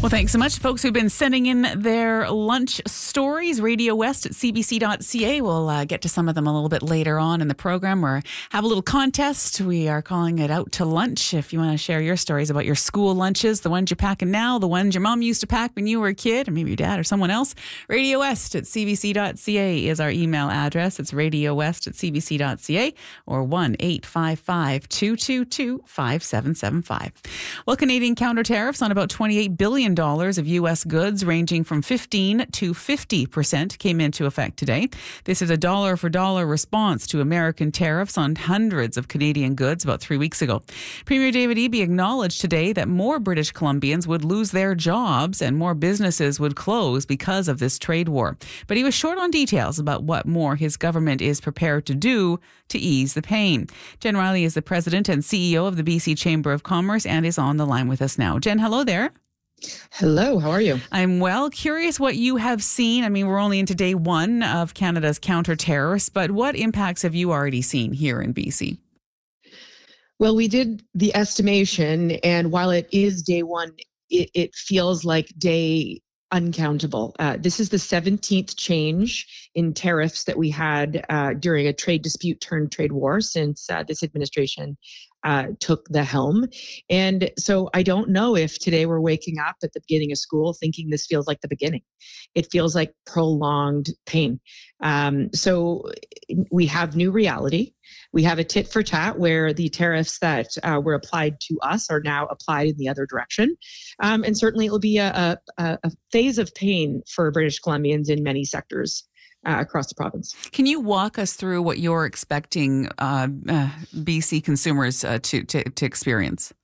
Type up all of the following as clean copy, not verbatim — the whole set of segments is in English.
Well, thanks so much, folks who've been sending in their lunch stories. Radio West at cbc.ca. We'll get to some of them a little bit later on in the program, or have a little contest. We are calling it Out to Lunch. If you want to share your stories about your school lunches, the ones you're packing now, the ones your mom used to pack when you were a kid, or maybe your dad or someone else. Radio West at cbc.ca is our email address. It's Radio West at cbc.ca, or 1-855-222-5775. Well, Canadian counter tariffs on about $28 billion of U.S. goods ranging from 15 to 50% came into effect today. This is a dollar-for-dollar response to American tariffs on hundreds of Canadian goods about 3 weeks ago. Premier David Eby acknowledged today that more British Columbians would lose their jobs and more businesses would close because of this trade war. But he was short on details about what more his government is prepared to do to ease the pain. Jen Riley is the president and CEO of the BC Chamber of Commerce and is on the line with us now. Jen, hello there. Hello, how are you? I'm well. Curious what you have seen. I mean, we're only into day one of Canada's counter-tariffs, but what impacts have you already seen here in BC? Well, we did the estimation, and while it is day one, it feels like day uncountable. This is the 17th change in tariffs that we had during a trade dispute turned trade war since this administration took the helm. And so I don't know if today we're waking up at the beginning of school thinking this feels like the beginning. It feels like prolonged pain. So we have new reality. We have a tit for tat where the tariffs that were applied to us are now applied in the other direction. And certainly it will be a phase of pain for British Columbians in many sectors across the province. Can you walk us through what you're expecting BC consumers to experience?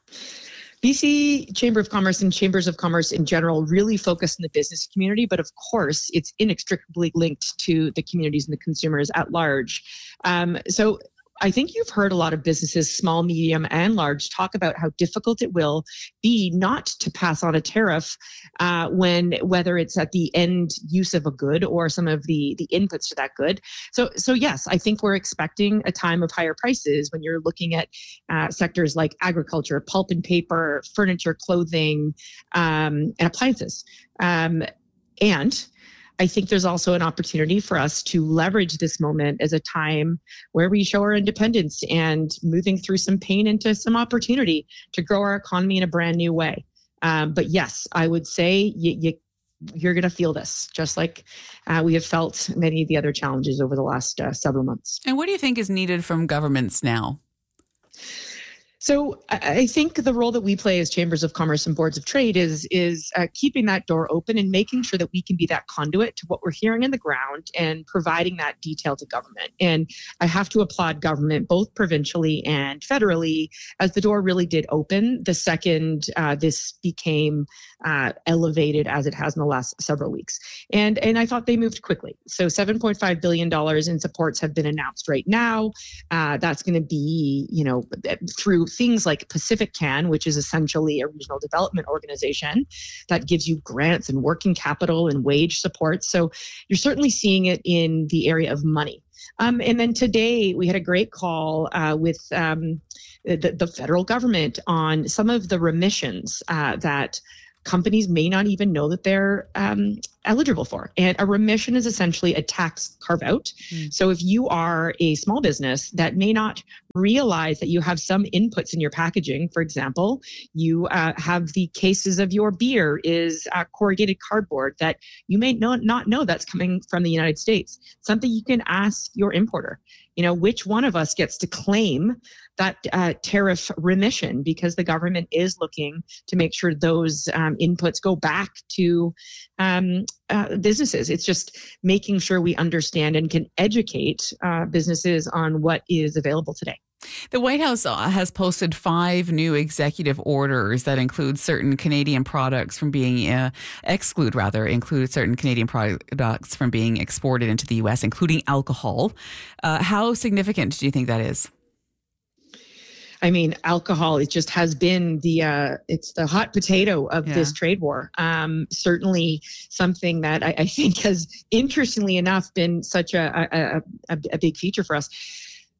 BC Chamber of Commerce and Chambers of Commerce in general really focus on the business community, but of course, it's inextricably linked to the communities and the consumers at large. So I think you've heard a lot of businesses, small, medium, and large, talk about how difficult it will be not to pass on a tariff whether it's at the end use of a good or some of the inputs to that good. So yes, I think we're expecting a time of higher prices when you're looking at sectors like agriculture, pulp and paper, furniture, clothing, and appliances. And I think there's also an opportunity for us to leverage this moment as a time where we show our independence and moving through some pain into some opportunity to grow our economy in a brand new way. But yes, I would say you're going to feel this, just like we have felt many of the other challenges over the last several months. And what do you think is needed from governments now? So I think the role that we play as chambers of commerce and boards of trade is keeping that door open and making sure that we can be that conduit to what we're hearing in the ground and providing that detail to government. And I have to applaud government, both provincially and federally, as the door really did open the second this became elevated as it has in the last several weeks. And I thought they moved quickly. So $7.5 billion in supports have been announced right now. That's going to be, through things like Pacific Can, which is essentially a regional development organization that gives you grants and working capital and wage support. So you're certainly seeing it in the area of money. And then today we had a great call with the federal government on some of the remissions that companies may not even know that they're eligible for. And a remission is essentially a tax carve out. So if you are a small business that may not realize that you have some inputs in your packaging, for example, you have the cases of your beer is corrugated cardboard that you may not know that's coming from the United States. Something you can ask your importer, which one of us gets to claim that tariff remission, because the government is looking to make sure those inputs go back to businesses. It's just making sure we understand and can educate businesses on what is available today. The White House has posted 5 new executive orders that include certain Canadian products from being include certain Canadian products from being exported into the U.S., including alcohol. How significant do you think that is? I mean, alcohol, it just has been it's the hot potato of this trade war. Certainly something that I think has, interestingly enough, been such a big feature for us.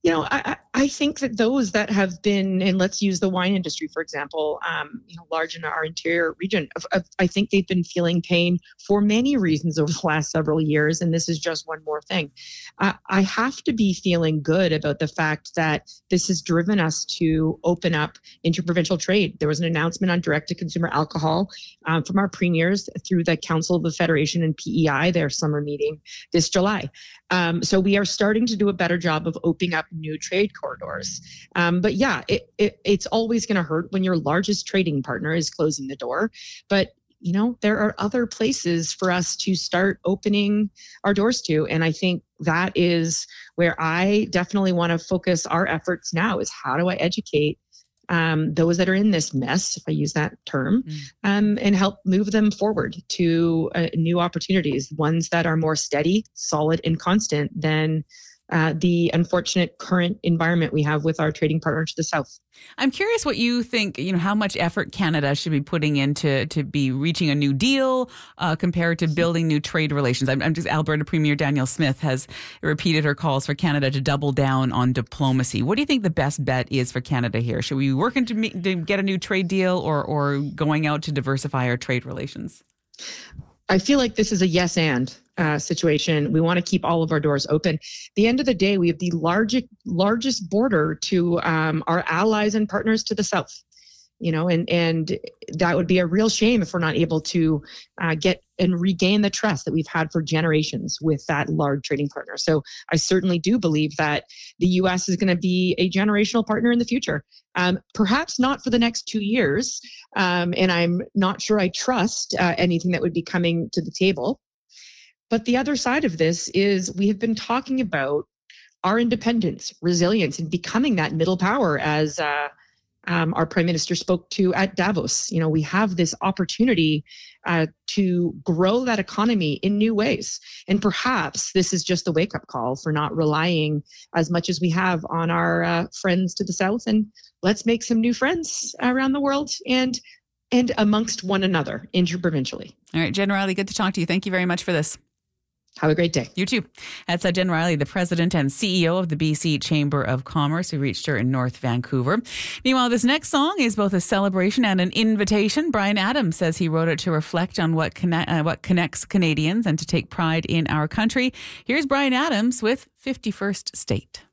I think that those that have been, and let's use the wine industry, for example, large in our interior region, I think they've been feeling pain for many reasons over the last several years. And this is just one more thing. I have to be feeling good about the fact that this has driven us to open up interprovincial trade. There was an announcement on direct-to-consumer alcohol from our premiers through the Council of the Federation and PEI, their summer meeting this July. So we are starting to do a better job of opening up new trade corridors. But yeah, it's always going to hurt when your largest trading partner is closing the door. But there are other places for us to start opening our doors to. And I think that is where I definitely want to focus our efforts now, is how do I educate those that are in this mess, if I use that term, and help move them forward to new opportunities, ones that are more steady, solid, and constant than the unfortunate current environment we have with our trading partner to the south. I'm curious what you think, how much effort Canada should be putting into to be reaching a new deal compared to building new trade relations. Alberta Premier Danielle Smith has repeated her calls for Canada to double down on diplomacy. What do you think the best bet is for Canada here? Should we be working to get a new trade deal or going out to diversify our trade relations? I feel like this is a yes and situation. We want to keep all of our doors open. At the end of the day, we have the largest border to our allies and partners to the south. And that would be a real shame if we're not able to get and regain the trust that we've had for generations with that large trading partner. So I certainly do believe that the U.S. is going to be a generational partner in the future. Perhaps not for the next 2 years. And I'm not sure I trust anything that would be coming to the table. But the other side of this is we have been talking about our independence, resilience, and becoming that middle power as our Prime Minister spoke to at Davos. We have this opportunity to grow that economy in new ways. And perhaps this is just a wake-up call for not relying as much as we have on our friends to the south. And let's make some new friends around the world and amongst one another interprovincially. All right, Jen Riley, good to talk to you. Thank you very much for this. Have a great day. You too. That's Jen Riley, the president and CEO of the BC Chamber of Commerce. We reached her in North Vancouver. Meanwhile, this next song is both a celebration and an invitation. Bryan Adams says he wrote it to reflect on what connects Canadians and to take pride in our country. Here's Bryan Adams with 51st State.